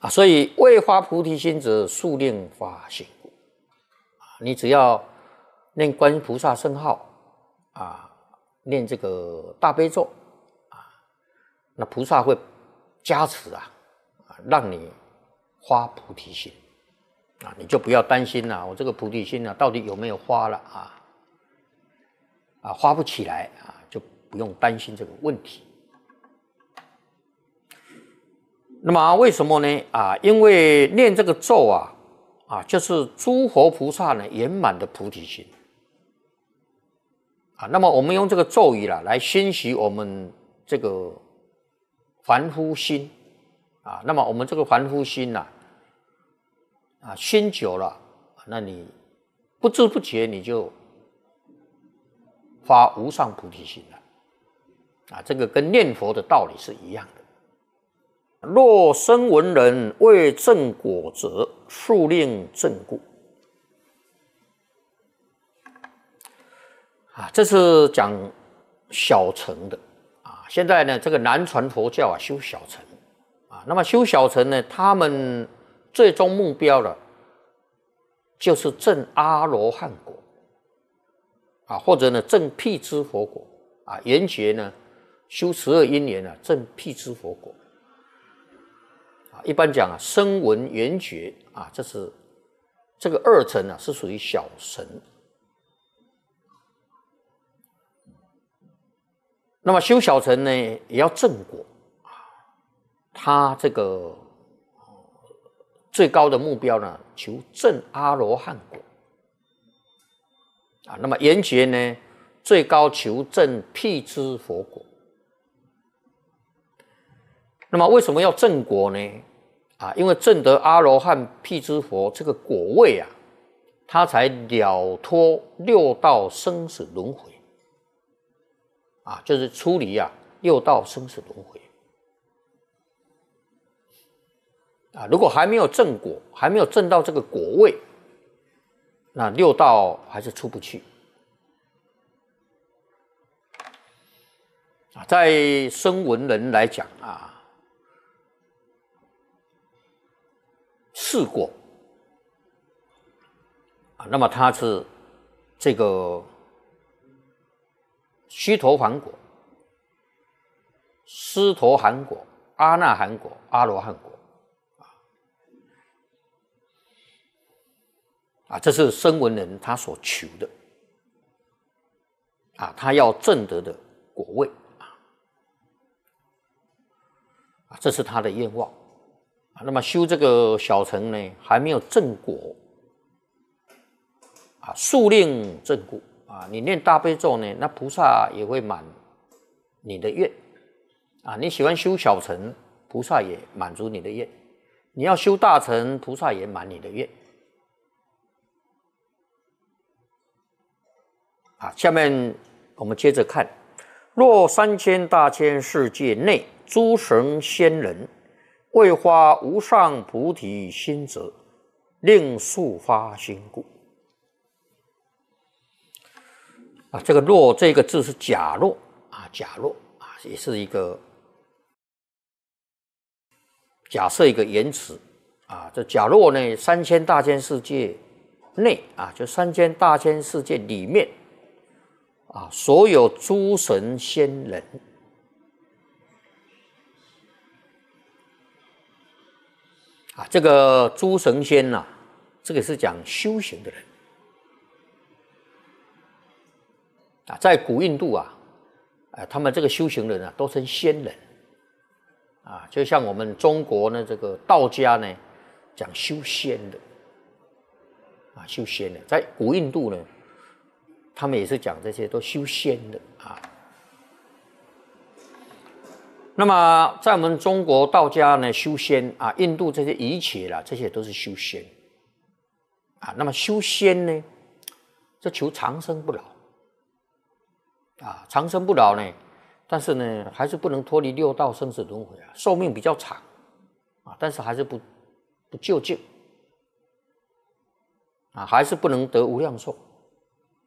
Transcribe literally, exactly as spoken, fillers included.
啊，所以未发菩提心者，速令发心故。啊，你只要念观音菩萨圣号啊，念这个大悲咒啊，那菩萨会加持啊，啊，让你发菩提心啊，你就不要担心了、啊，我这个菩提心啊，到底有没有发了啊？啊，发不起来啊，就不用担心这个问题。那么为什么呢？啊，因为念这个咒啊，啊，就是诸佛菩萨呢圆满的菩提心啊。那么我们用这个咒语啦，来熏习我们这个凡夫心啊。那么我们这个凡夫心呐、啊，啊，熏久了，那你不知不觉你就发无上菩提心了啊。这个跟念佛的道理是一样的。若声闻人未正果者，速令正故。啊，这是讲小乘的啊。现在呢，这个南传佛教啊，修小乘啊。那么修小乘呢，他们最终目标了，就是证阿罗汉果啊，或者呢证辟支佛果啊。圆觉呢，修十二因缘啊，证辟支佛果。一般讲啊，声闻缘觉啊，这是这个二乘啊，是属于小乘。那么修小乘呢，也要正果啊。他这个最高的目标呢，求证阿罗汉果啊。那么圆觉呢，最高求证辟支佛果。那么为什么要正果呢？啊，因为证得阿罗汉辟支佛这个果位啊，他才了脱六道生死轮回啊，就是出离啊六道生死轮回啊。如果还没有正果，还没有证到这个果位，那六道还是出不去啊。在声闻人来讲啊，四果啊，那么它是这个须陀洹果、斯陀含果、阿那含果、阿罗汉果啊，这是声闻人他所求的啊，他要证得的果位啊，这是他的愿望。那么修这个小乘呢，还没有正果啊，速令正故啊。你念大悲咒呢，那菩萨也会满你的愿啊。你喜欢修小乘，菩萨也满足你的愿；你要修大乘，菩萨也满你的愿啊。下面我们接着看：若三千大千世界内诸神仙人未发无上菩提心者，令速发心故。啊，这个若这个字是假若啊，假若啊，也是一个假设一个言辞啊。这假若呢，三千大千世界内啊，就三千大千世界里面啊，所有诸神仙人。啊，这个诸神仙呐、啊，这个是讲修行的人啊，在古印度啊，啊，他们这个修行人啊，都称仙人啊，就像我们中国呢，这个道家呢，讲修仙的啊，修仙的，在古印度呢，他们也是讲这些都修仙的啊。那么在我们中国道家呢，修仙啊，印度这些仪切啦，这些都是修仙啊。那么修仙呢，就求长生不老啊，长生不老呢，但是呢，还是不能脱离六道生死轮回啊，寿命比较长啊，但是还是不不究竟啊，还是不能得无量寿。